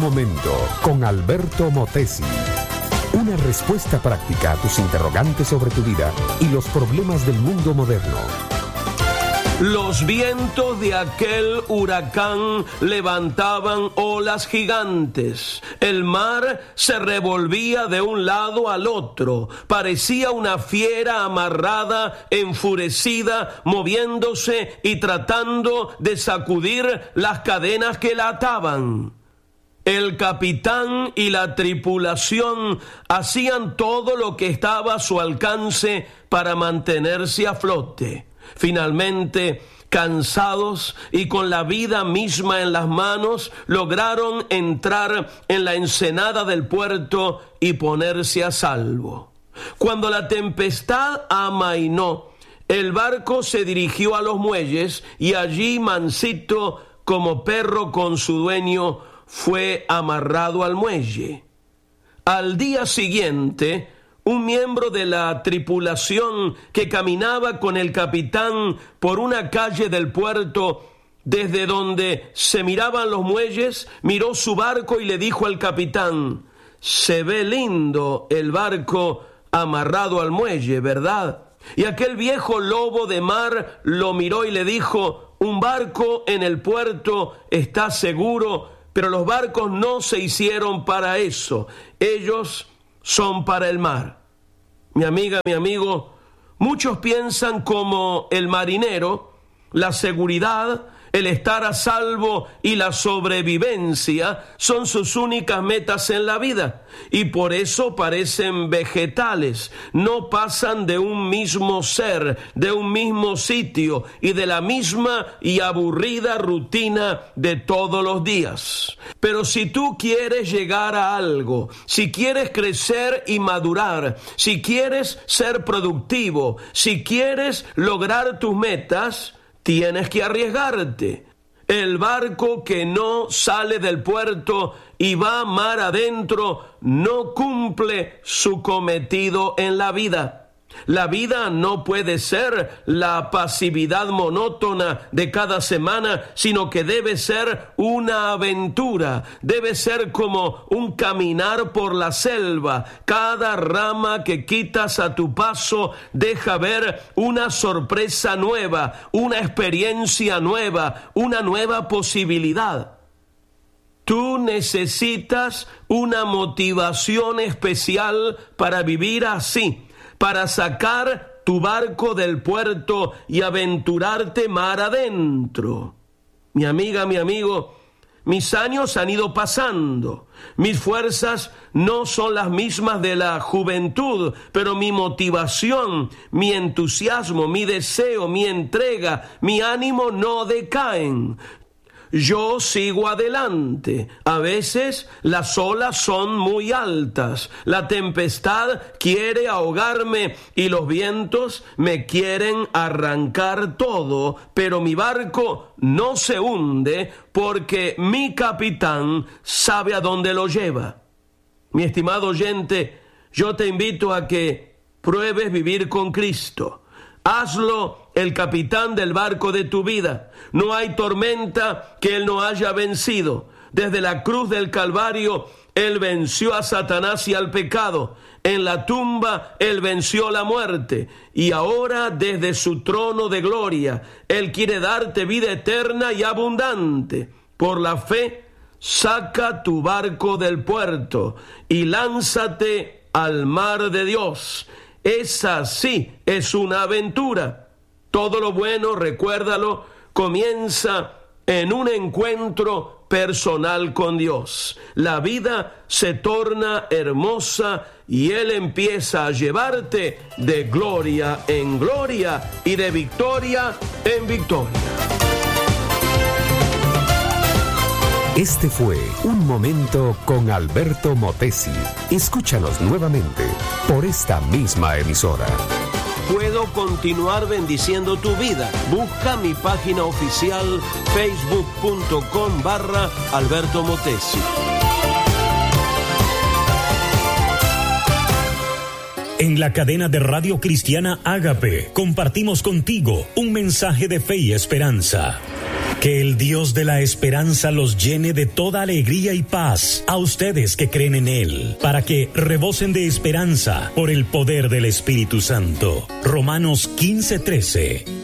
momento con Alberto Motesi. Una respuesta práctica a tus interrogantes sobre tu vida y los problemas del mundo moderno. Los vientos de aquel huracán levantaban olas gigantes. El mar se revolvía de un lado al otro. Parecía una fiera amarrada, enfurecida, moviéndose y tratando de sacudir las cadenas que la ataban. El capitán y la tripulación hacían todo lo que estaba a su alcance para mantenerse a flote. Finalmente, cansados y con la vida misma en las manos, lograron entrar en la ensenada del puerto y ponerse a salvo. Cuando la tempestad amainó, el barco se dirigió a los muelles y allí, mansito como perro con su dueño, fue amarrado al muelle. Al día siguiente, un miembro de la tripulación que caminaba con el capitán por una calle del puerto, desde donde se miraban los muelles, miró su barco y le dijo al capitán: «Se ve lindo el barco amarrado al muelle, ¿verdad?». Y aquel viejo lobo de mar lo miró y le dijo: «Un barco en el puerto está seguro, pero los barcos no se hicieron para eso, ellos son para el mar». Mi amiga, mi amigo, muchos piensan como el marinero, la seguridad, el estar a salvo y la sobrevivencia son sus únicas metas en la vida, y por eso parecen vegetales, no pasan de un mismo ser, de un mismo sitio y de la misma y aburrida rutina de todos los días. Pero si tú quieres llegar a algo, si quieres crecer y madurar, si quieres ser productivo, si quieres lograr tus metas, tienes que arriesgarte. El barco que no sale del puerto y va mar adentro no cumple su cometido en la vida. La vida no puede ser la pasividad monótona de cada semana, sino que debe ser una aventura, debe ser como un caminar por la selva. Cada rama que quitas a tu paso deja ver una sorpresa nueva, una experiencia nueva, una nueva posibilidad. Tú necesitas una motivación especial para vivir así, para sacar tu barco del puerto y aventurarte mar adentro. Mi amiga, mi amigo, mis años han ido pasando. Mis fuerzas no son las mismas de la juventud, pero mi motivación, mi entusiasmo, mi deseo, mi entrega, mi ánimo no decaen. Yo sigo adelante. A veces las olas son muy altas, la tempestad quiere ahogarme y los vientos me quieren arrancar todo, pero mi barco no se hunde porque mi capitán sabe a dónde lo lleva. Mi estimado oyente, yo te invito a que pruebes vivir con Cristo. Hazlo el capitán del barco de tu vida. No hay tormenta que Él no haya vencido. Desde la cruz del Calvario, Él venció a Satanás y al pecado. En la tumba, Él venció la muerte. Y ahora, desde su trono de gloria, Él quiere darte vida eterna y abundante. Por la fe, saca tu barco del puerto y lánzate al mar de Dios. Esa sí es una aventura. Todo lo bueno, recuérdalo, comienza en un encuentro personal con Dios. La vida se torna hermosa y Él empieza a llevarte de gloria en gloria y de victoria en victoria. Este fue Un Momento con Alberto Motesi. Escúchanos nuevamente por esta misma emisora. Puedo continuar bendiciendo tu vida. Busca mi página oficial facebook.com/Alberto Motesi. En la cadena de Radio Cristiana Ágape compartimos contigo un mensaje de fe y esperanza. Que el Dios de la esperanza los llene de toda alegría y paz a ustedes que creen en Él, para que rebosen de esperanza por el poder del Espíritu Santo. Romanos 15:13.